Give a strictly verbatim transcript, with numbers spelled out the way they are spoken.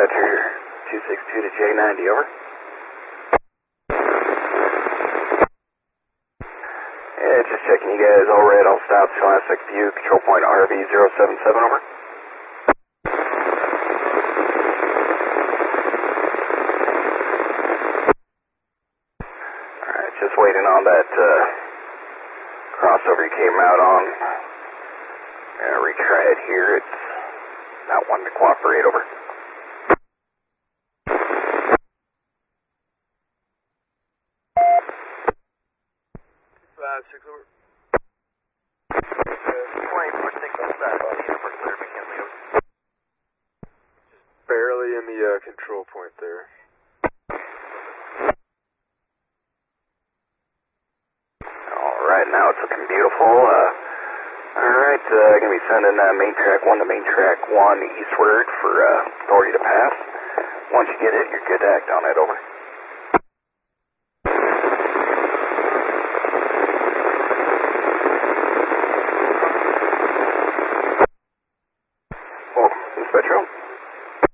Roger, two six two to J ninety, over. Yeah, just checking you guys, all red, all stops, Scholastic View, control point R V zero seven seven, over. Alright, just waiting on that uh, crossover you came out on. Uh, retry it here, it's not wanting to cooperate, over. five six, over. twenty-four six on the back body, upper clear, McKinley, over. Just barely in the uh, control point there. Alright, now it's looking beautiful. Uh, Alright, uh, going to be sending uh, main track one to main track one eastward for uh, authority to pass. Once you get it, you're good to act on it, over. Welcome, Spectrum.